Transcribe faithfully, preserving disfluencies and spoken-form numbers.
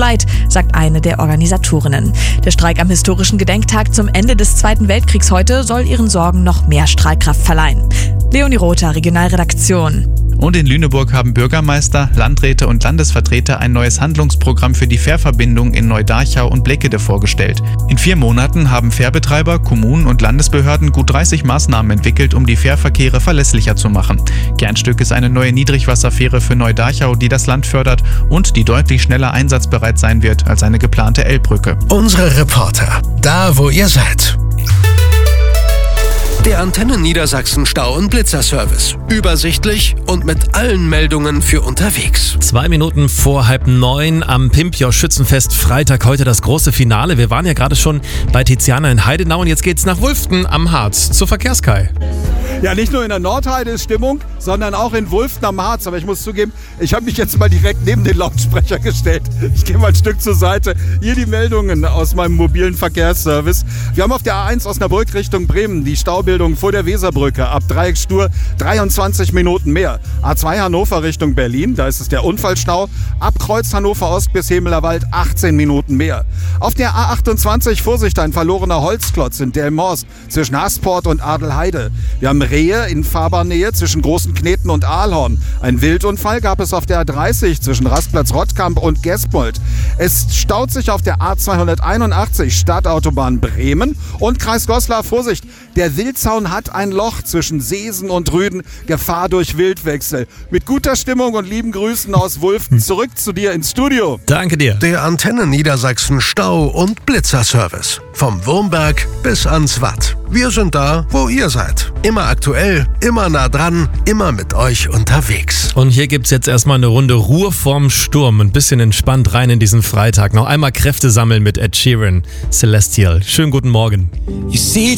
weit, sagt eine der Organisatorinnen. Der Streik am historischen Gedenktag zum Ende des Zweiten Weltkriegs heute soll ihren Sorgen noch mehr Strahlkraft verleihen. Leonie Rother, Regionalredaktion. Und in Lüneburg haben Bürgermeister, Landräte und Landesvertreter ein neues Handlungsprogramm für die Fährverbindung in Neudarchau und Bleckede vorgestellt. In vier Monaten haben Fährbetreiber, Kommunen und Landesbehörden gut dreißig Maßnahmen entwickelt, um die Fährverkehre verlässlicher zu machen. Kernstück ist eine neue Niedrigwasserfähre für Neudarchau, die das Land fördert und die deutlich schneller einsatzbereit sein wird als eine geplante Elbbrücke. Unsere Reporter, da wo ihr seid. Der Antenne Niedersachsen Stau- und Blitzerservice. Übersichtlich und mit allen Meldungen für unterwegs. Zwei Minuten vor halb neun am Pimpjoch Schützenfest Freitag, heute das große Finale. Wir waren ja gerade schon bei Tiziana in Heidenau und jetzt geht's nach Wulften am Harz zur Verkehrskai. Ja, nicht nur in der Nordheide ist Stimmung, sondern auch in Wulften am Harz. Aber ich muss zugeben, ich habe mich jetzt mal direkt neben den Lautsprecher gestellt. Ich gehe mal ein Stück zur Seite. Hier die Meldungen aus meinem mobilen Verkehrsservice. Wir haben auf der A eins Osnabrück Richtung Bremen die Staubildung vor der Weserbrücke. Ab Dreieckstur dreiundzwanzig Minuten mehr. A zwei Hannover Richtung Berlin, da ist es der Unfallstau. Ab Kreuz Hannover Ost bis Hemelerwald achtzehn Minuten mehr. Auf der A achtundzwanzig, Vorsicht, ein verlorener Holzklotz in Delmhorst zwischen Hasport und Adelheide. Wir haben Rehe in Fahrbahnnähe zwischen Großen Kneten und Aalhorn. Ein Wildunfall gab es auf der A dreißig zwischen Rastplatz Rottkamp und Gespold. Es staut sich auf der A zweihunderteinundachtzig Stadtautobahn Bremen und Kreis Goslar. Vorsicht, der Wildzaun hat ein Loch zwischen Seesen und Rüden. Gefahr durch Wildwechsel. Mit guter Stimmung und lieben Grüßen aus Wulften zurück zu dir ins Studio. Danke dir. Der Antenne Niedersachsen Stau- und Blitzerservice. Vom Wurmberg bis ans Watt. Wir sind da, wo ihr seid. Immer aktuell, immer nah dran, immer mit euch unterwegs. Und hier gibt's jetzt erstmal eine Runde Ruhe vorm Sturm. Ein bisschen entspannt rein in diesen Freitag. Noch einmal Kräfte sammeln mit Ed Sheeran, Celestial. Schönen guten Morgen. You see